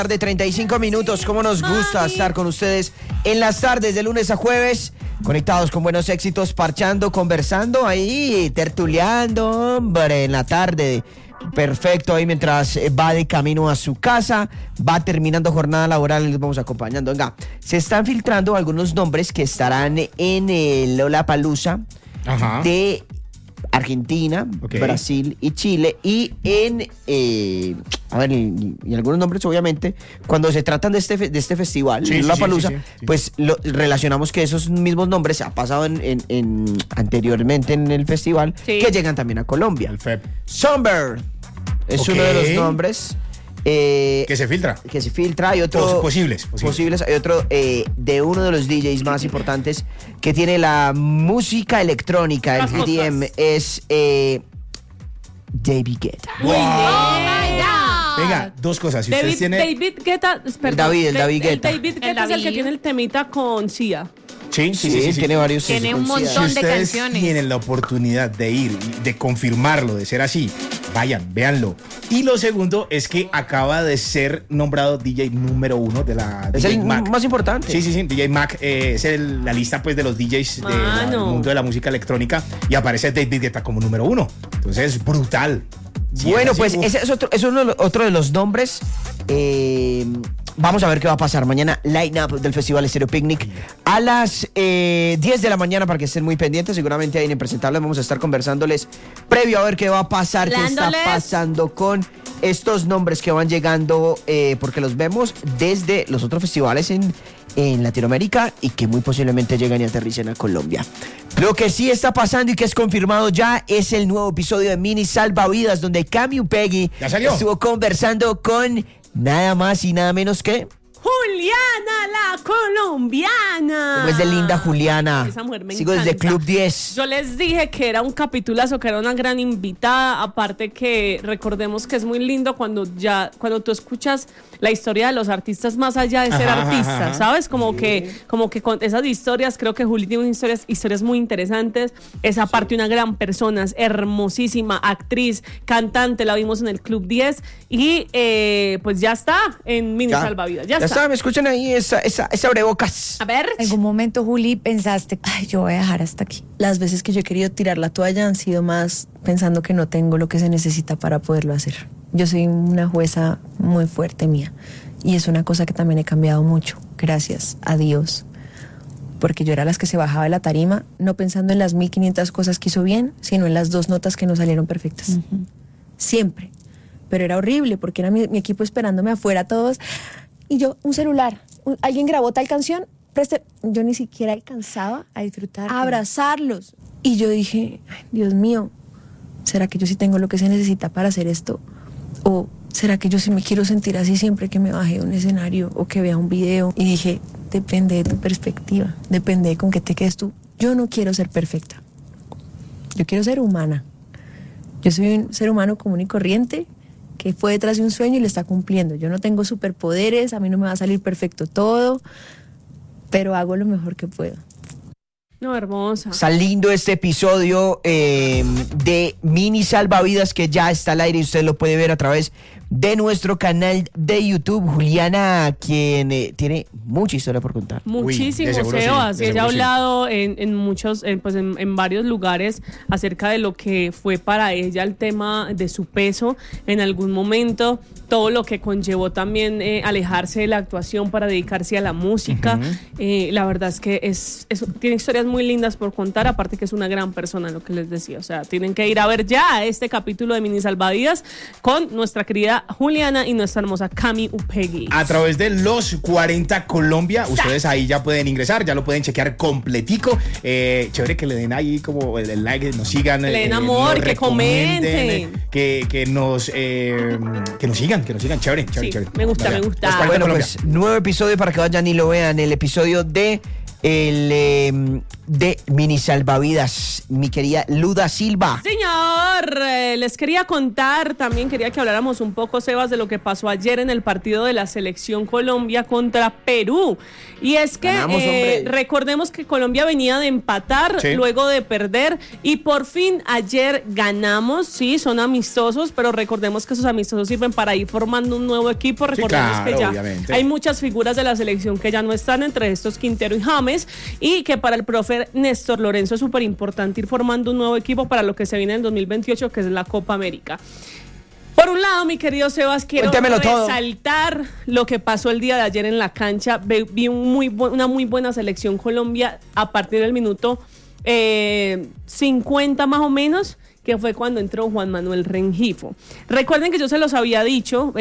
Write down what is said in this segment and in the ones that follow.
De 35 minutos, cómo nos gusta estar con ustedes en las tardes de lunes a jueves, conectados con buenos éxitos, parchando, conversando ahí, tertuleando, hombre, en la tarde. Perfecto, ahí mientras va de camino a su casa, va terminando jornada laboral, les vamos acompañando. Venga, se están filtrando algunos nombres que estarán en el Lollapalooza de Argentina, Brasil y Chile, y en y algunos nombres obviamente cuando se tratan de este festival, Lollapalooza, pues relacionamos que esos mismos nombres se ha pasado anteriormente en el festival, que llegan también a Colombia. El FEP. Songbird es uno de los nombres que se filtra. Hay otro posibles. Hay otro de uno de los DJs más importantes que tiene la música electrónica, el EDM, es David Guetta. Wow. Oh my God. Venga, dos cosas. Si David Guetta, perdón, el David Guetta. David Guetta es el que tiene el temita con Sia. Sí. Tiene varios. Tiene un montón de canciones. Si ustedes tienen la oportunidad de ir, de confirmarlo, de ser así, vayan, véanlo. Y lo segundo es que acaba de ser nombrado DJ número 1 de la es DJ el Mag. más importante. Sí, DJ Mag es la lista pues de los DJs del mundo de la música electrónica, y aparece David Guetta como número 1. Entonces es brutal. Bueno, pues ese es otro de los nombres. Vamos a ver qué va a pasar mañana. Line-up del Festival Estéreo Picnic a las 10 de la mañana, para que estén muy pendientes. Seguramente ahí en Impresentables vamos a estar conversándoles previo a ver qué va a pasar, qué está pasando con estos nombres que van llegando, porque los vemos desde los otros festivales en Latinoamérica y que muy posiblemente llegan y aterricen a Colombia. Lo que sí está pasando y que es confirmado ya es el nuevo episodio de Mini Salvavidas, donde Cami Upegui estuvo conversando con nada más y nada menos que Juliana, la colombiana. ¿Cómo es de linda Juliana? Esa mujer me Sigo encanta. desde Club 10. Yo les dije que era un capitulazo, que era una gran invitada. Aparte que recordemos que es muy lindo cuando tú escuchas la historia de los artistas más allá de ser artistas, ¿sabes? Como que con esas historias, creo que Juli tiene historias muy interesantes. Es aparte una gran persona, es hermosísima, actriz, cantante, la vimos en el Club 10 y pues ya está en Mini Salvavidas. Ya está. ¿Me escuchan ahí esa abrebocas? A ver. En algún momento, Juli, pensaste, yo voy a dejar hasta aquí. Las veces que yo he querido tirar la toalla han sido más pensando que no tengo lo que se necesita para poderlo hacer. Yo soy una jueza muy fuerte mía, y es una cosa que también he cambiado mucho, gracias a Dios. Porque yo era las que se bajaba de la tarima, no pensando en las 1500 cosas que hizo bien, sino en las 2 notas que no salieron perfectas. Siempre. Pero era horrible, porque era mi equipo esperándome afuera todos. Y yo, un celular, alguien grabó tal canción, yo ni siquiera alcanzaba a disfrutar, a abrazarlos. Y yo dije, ay, Dios mío, ¿será que yo sí tengo lo que se necesita para hacer esto? ¿O será que yo sí me quiero sentir así siempre que me baje de un escenario o que vea un video? Y dije, depende de tu perspectiva, depende de con qué te quedes tú. Yo no quiero ser perfecta, yo quiero ser humana. Yo soy un ser humano común y corriente que fue detrás de un sueño y lo está cumpliendo. Yo no tengo superpoderes, a mí no me va a salir perfecto todo, pero hago lo mejor que puedo. No, hermosa. Está lindo este episodio de Mini Salvavidas, que ya está al aire y usted lo puede ver a través de nuestro canal de YouTube. Juliana, quien tiene mucha historia por contar. Muchísimo, Sebas. Sí, ella ha hablado en varios lugares acerca de lo que fue para ella el tema de su peso en algún momento, todo lo que conllevó también alejarse de la actuación para dedicarse a la música. La verdad es que tiene historias muy lindas por contar, aparte que es una gran persona, lo que les decía. O sea, tienen que ir a ver ya este capítulo de Mini Salvavidas con nuestra querida Juliana y nuestra hermosa Cami Upegui. A través de los 40 Colombia, ustedes ahí ya pueden ingresar, ya lo pueden chequear completico. Chévere que le den ahí como el like, que nos sigan. Le den amor, que comenten. Que nos sigan, chévere. Me gusta. Bueno, pues nuevo episodio para que vayan y lo vean, el episodio de de mini salvavidas, mi querida Luda Silva. Señor, les quería contar, también quería que habláramos un poco, Sebas, de lo que pasó ayer en el partido de la Selección Colombia contra Perú. Y es que recordemos que Colombia venía de empatar, luego de perder, y por fin ayer ganamos. Sí, son amistosos, pero recordemos que esos amistosos sirven para ir formando un nuevo equipo. Recordemos que ya obviamente hay muchas figuras de la selección que ya no están, entre estos Quintero y James, y que para el profe Néstor Lorenzo es súper importante ir formando un nuevo equipo para lo que se viene en el 2028, que es la Copa América. Por un lado, mi querido Sebas, quiero resaltar lo que pasó el día de ayer en la cancha. Vi una muy buena selección Colombia a partir del minuto 50 más o menos, que fue cuando entró Juan Manuel Rengifo. Recuerden que yo se los había dicho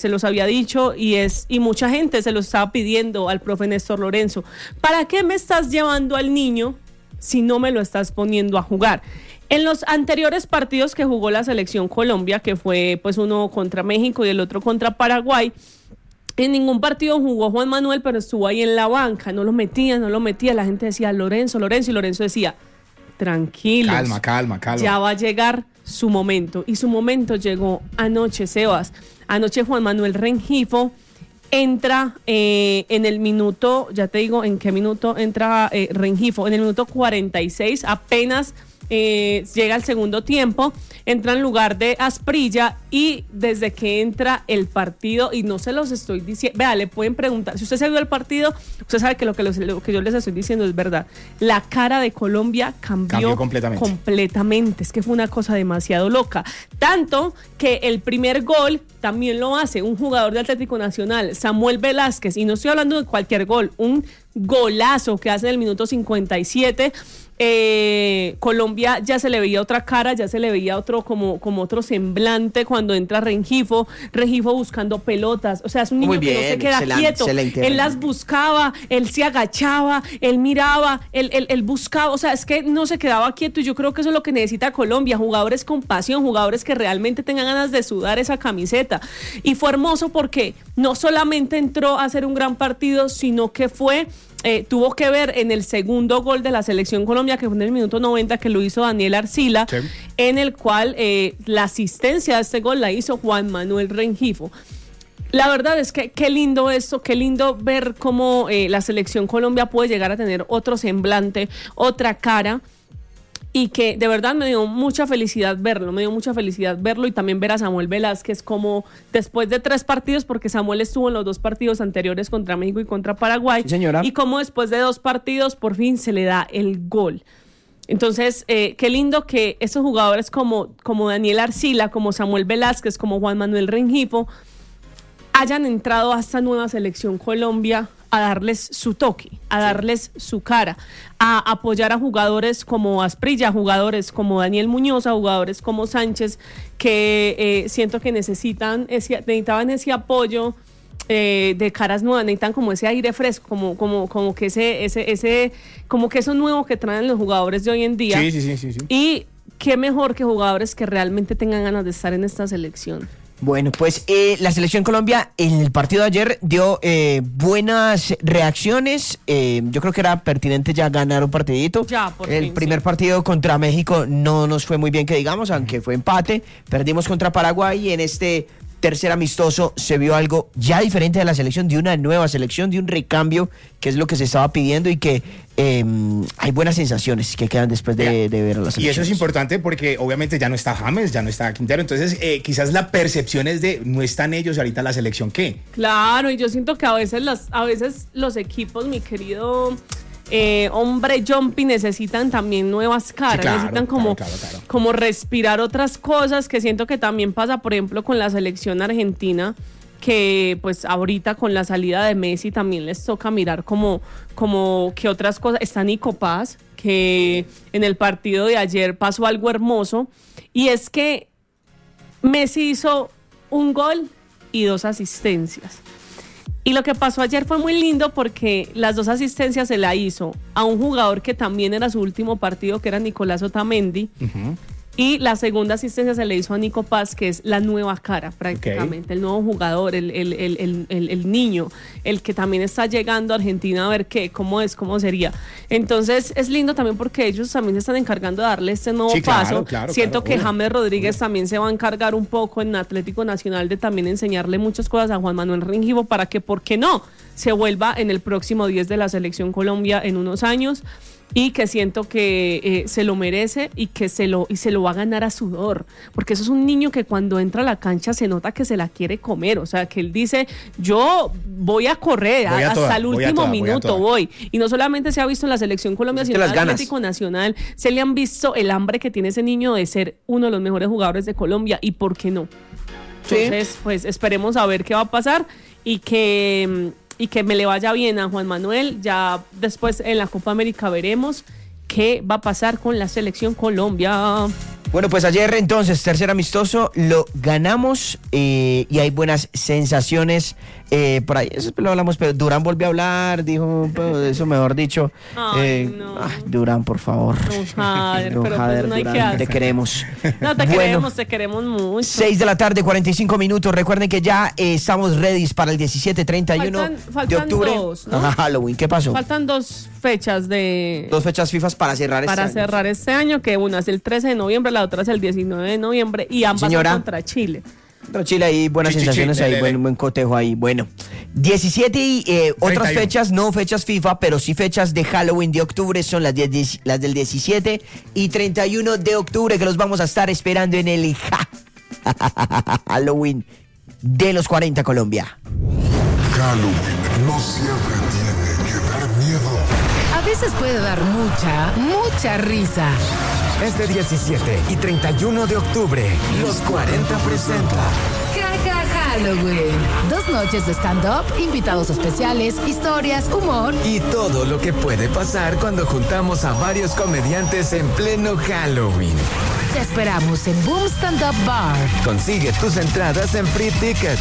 y mucha gente se lo estaba pidiendo al profe Néstor Lorenzo. ¿Para qué me estás llevando al niño si no me lo estás poniendo a jugar? En los anteriores partidos que jugó la selección Colombia, que fue pues uno contra México y el otro contra Paraguay, en ningún partido jugó Juan Manuel, pero estuvo ahí en la banca, no lo metía, la gente decía Lorenzo, y Lorenzo decía, tranquilos, calma. Ya va a llegar su momento, y su momento llegó anoche, Sebas. Anoche Juan Manuel Rengifo entra en el minuto, ya te digo en qué minuto entra Rengifo, en el minuto 46, apenas llega el segundo tiempo, entra en lugar de Asprilla, y desde que entra el partido, y no se los estoy diciendo, vea, le pueden preguntar, si usted se vio el partido, usted sabe que lo que yo les estoy diciendo es verdad. La cara de Colombia cambió completamente, es que fue una cosa demasiado loca, tanto que el primer gol también lo hace un jugador de Atlético Nacional, Samuel Velázquez, y no estoy hablando de cualquier gol, un golazo que hace en el minuto 57. Colombia ya se le veía otra cara, ya se le veía otro como otro semblante cuando entra Rengifo buscando pelotas, o sea, es un niño que no se queda quieto, él las buscaba, él se agachaba, él miraba, él buscaba, o sea, es que no se quedaba quieto, y yo creo que eso es lo que necesita Colombia, jugadores con pasión, jugadores que realmente tengan ganas de sudar esa camiseta. Y fue hermoso porque no solamente entró a hacer un gran partido, sino que tuvo que ver en el segundo gol de la selección Colombia, que fue en el minuto 90, que lo hizo Daniel Arcila, en el cual la asistencia de este gol la hizo Juan Manuel Rengifo. La verdad es que qué lindo esto, qué lindo ver cómo la selección Colombia puede llegar a tener otro semblante, otra cara, y que de verdad me dio mucha felicidad verlo, y también ver a Samuel Velázquez como después de 3 partidos, porque Samuel estuvo en los 2 partidos anteriores contra México y contra Paraguay, y como después de 2 partidos por fin se le da el gol. Entonces, qué lindo que esos jugadores como Daniel Arcila, como Samuel Velázquez, como Juan Manuel Rengifo, hayan entrado a esta nueva selección Colombia a darles su toque, a darles su cara, a apoyar a jugadores como Asprilla, jugadores como Daniel Muñoz, jugadores como Sánchez, que siento que necesitaban ese apoyo de caras nuevas, necesitan como ese aire fresco, como que como que eso nuevo que traen los jugadores de hoy en día. Sí. Y qué mejor que jugadores que realmente tengan ganas de estar en esta selección. Bueno, pues la selección Colombia en el partido de ayer dio buenas reacciones. Yo creo que era pertinente ya ganar un partidito. El primer partido contra México no nos fue muy bien, que digamos, aunque fue empate. Perdimos contra Paraguay, y en este tercer amistoso se vio algo ya diferente de la selección, de una nueva selección, de un recambio, que es lo que se estaba pidiendo, y que hay buenas sensaciones que quedan después de ver a la selección. Y eso es importante porque obviamente ya no está James, ya no está Quintero, entonces quizás la percepción es de no están ellos ahorita la selección, ¿qué? Claro, y yo siento que a veces los equipos, mi querido hombre Jumpy, necesitan también nuevas caras, necesitan como respirar otras cosas, que siento que también pasa, por ejemplo, con la selección argentina, que pues ahorita con la salida de Messi también les toca mirar como que otras cosas. Está Nico Paz, que en el partido de ayer pasó algo hermoso, y es que Messi hizo un gol y 2 asistencias. Y lo que pasó ayer fue muy lindo, porque las 2 asistencias se la hizo a un jugador que también era su último partido, que era Nicolás Otamendi, Y la segunda asistencia se le hizo a Nico Paz, que es la nueva cara prácticamente, el nuevo jugador, el niño, el que también está llegando a Argentina a ver cómo sería. Entonces es lindo también porque ellos también se están encargando de darle este nuevo paso. Siento que James Rodríguez también se va a encargar un poco en Atlético Nacional de también enseñarle muchas cosas a Juan Manuel Rengifo para que, ¿por qué no?, se vuelva en el próximo 10 de la Selección Colombia en unos años. Y que siento que se lo merece y que se lo va a ganar a sudor, porque eso es un niño que cuando entra a la cancha se nota que se la quiere comer, o sea, que él dice, yo voy a correr hasta el último minuto, voy. Y no solamente se ha visto en la Selección Colombia, sino en el Atlético Nacional, se le han visto el hambre que tiene ese niño de ser uno de los mejores jugadores de Colombia, y por qué no. Entonces, pues esperemos a ver qué va a pasar y que me le vaya bien a Juan Manuel. Ya después en la Copa América veremos qué va a pasar con la Selección Colombia. Bueno, pues ayer entonces, tercer amistoso, lo ganamos y hay buenas sensaciones. Por ahí, eso lo hablamos, pero Durán volvió a hablar, dijo, eso mejor dicho. Durán, por favor. Jader, pero pues no hay que hacer. Te queremos. No, te queremos mucho. 6 de la tarde, 45 minutos. Recuerden que ya estamos ready para el 17, 31 de octubre. Dos, ¿no? Halloween, ¿qué pasó? Faltan 2 fechas de... 2 fechas FIFA para cerrar este año, que una es el 13 de noviembre, la otra es el 19 de noviembre, y ambas son contra Chile. Contra Chile, ahí buenas sensaciones, ahí buen cotejo ahí. Bueno, 17 y otras fechas, no fechas FIFA, pero sí fechas de Halloween de octubre, son las del 17 y 31 de octubre, que los vamos a estar esperando en el Halloween de los 40 Colombia. Halloween no siempre tiene que dar miedo. A veces puede dar mucha risa. Este 17 y 31 de octubre, Los 40 presenta Halloween. 2 noches de stand-up, invitados especiales, historias, humor y todo lo que puede pasar cuando juntamos a varios comediantes en pleno Halloween. Te esperamos en Boom Stand Up Bar. Consigue tus entradas en Free Ticket.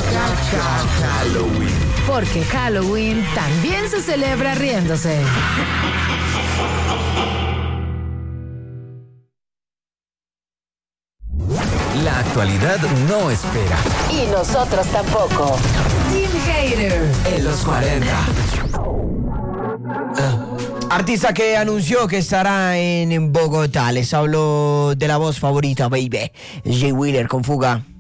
Halloween. Porque Halloween también se celebra riéndose. La actualidad no espera. Y nosotros tampoco. Team Hater. En los 40. Artista que anunció que estará en Bogotá. Les hablo de la voz favorita, baby. Jay Wheeler con Fuga.